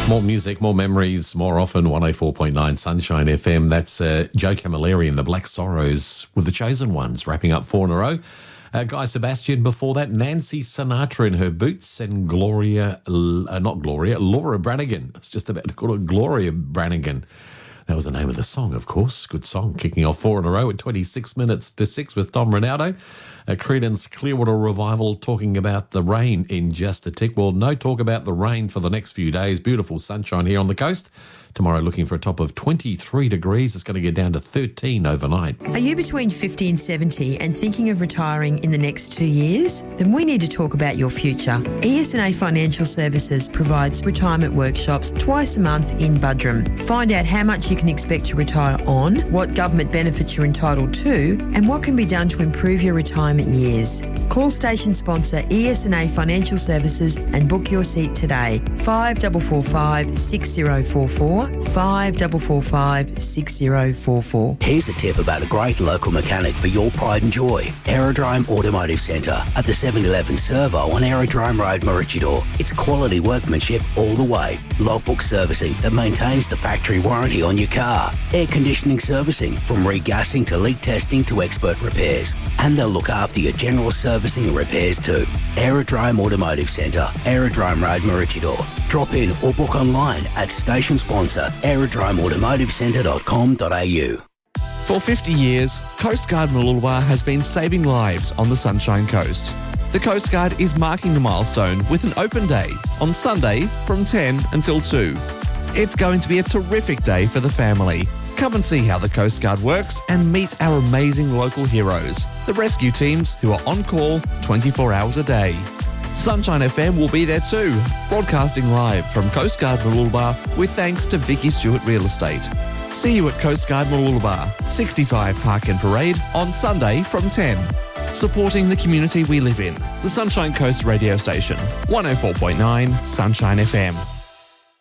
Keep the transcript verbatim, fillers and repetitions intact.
More music, more memories, more often. one oh four point nine Sunshine F M. That's uh, Joe Camilleri and the Black Sorrows with The Chosen Ones, wrapping up four in a row. Uh, Guy Sebastian before that, Nancy Sinatra in her boots, and Gloria, uh, not Gloria, Laura Branigan. I was just about to call her Gloria Branigan. That was the name of the song, of course. Good song. Kicking off four in a row at twenty-six minutes to six with Tom Ronaldo. Uh, Creedence Clearwater Revival talking about the rain in just a tick. Well, no talk about the rain for the next few days. Beautiful sunshine here on the coast. Tomorrow looking for a top of twenty-three degrees. It's going to get down to thirteen overnight. Are you between fifty and seventy and thinking of retiring in the next two years? Then we need to talk about your future. E S and A Financial Services provides retirement workshops twice a month in Buderim. Find out how much you can expect to retire on, what government benefits you're entitled to, and what can be done to improve your retirement years. Call station sponsor E S and A Financial Services and book your seat today. five four four five, six zero four four, five four four five, six zero four four. Here's a tip about a great local mechanic for your pride and joy. Aerodrome Automotive Centre at the seven eleven Servo on Aerodrome Road, Maroochydore. It's quality workmanship all the way. Logbook servicing that maintains the factory warranty on your car. Air conditioning servicing from regassing to leak testing to expert repairs. And they'll look after your general servicing and repairs too. Aerodrome Automotive Centre, Aerodrome Road, Maroochydore. Drop in or book online at station sponsor aerodrome automotive centre dot com dot a u. For fifty years, Coast Guard Mooloolaba has been saving lives on the Sunshine Coast. The Coast Guard is marking the milestone with an open day on Sunday from ten until two. It's going to be a terrific day for the family. Come and see how the Coast Guard works and meet our amazing local heroes, the rescue teams who are on call twenty-four hours a day. Sunshine F M will be there too, broadcasting live from Coast Guard Mooloolaba with thanks to Vicky Stewart Real Estate. See you at Coast Guard Mooloolaba, sixty-five Park and Parade on Sunday from ten. Supporting the community we live in, the Sunshine Coast radio station, one oh four point nine Sunshine F M.